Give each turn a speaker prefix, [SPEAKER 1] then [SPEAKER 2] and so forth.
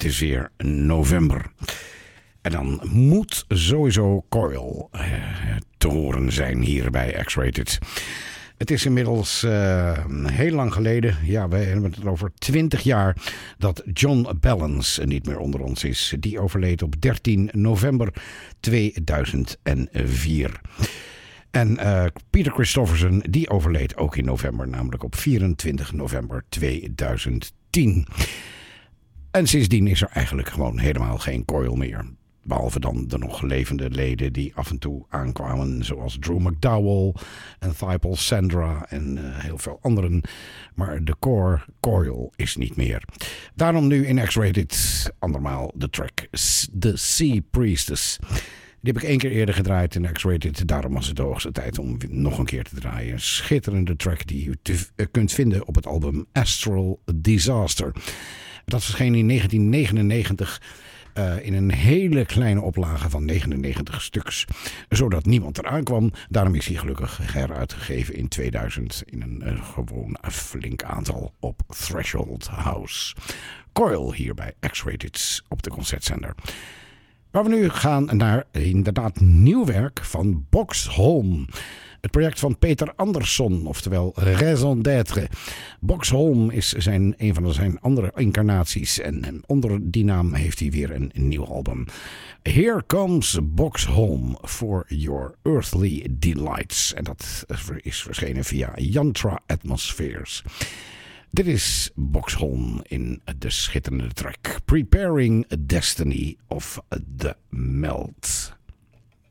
[SPEAKER 1] Het is weer november. En dan moet sowieso Coil te horen zijn hier bij X-Rated. Het is inmiddels heel lang geleden, ja, we hebben het over 20 jaar, dat John Balance niet meer onder ons is. Die overleed op 13 november 2004. En Peter Christofferson, die overleed ook in november, namelijk op 24 november 2010. En sindsdien is er eigenlijk gewoon helemaal geen Coil meer. Behalve dan de nog levende leden die af en toe aankwamen, zoals Drew McDowell en Thypal Sandra en heel veel anderen. Maar de core Coil is niet meer. Daarom nu in X-Rated andermaal de track The Sea Priestess. Die heb ik 1 keer eerder gedraaid in X-Rated. Daarom was het de hoogste tijd om nog een keer te draaien. Een schitterende track die u kunt vinden op het album Astral Disaster. Dat verscheen in 1999 in een hele kleine oplage van 99 stuks. Zodat niemand eraan kwam. Daarom is hij gelukkig heruitgegeven in 2000 in een gewoon flink aantal op Threshold House. Coil hier bij X-Rated op de Concertzender. Waar we nu gaan naar inderdaad nieuw werk van Boxholm. Het project van Peter Andersson, oftewel Raison d'être. Boxholm is een van zijn andere incarnaties. En onder die naam heeft hij weer een nieuw album. Here Comes Boxholm for Your Earthly Delights. En dat is verschenen via Yantra Atmospheres. Dit is Boxholm in de schitterende track Preparing a Destiny of the Melt.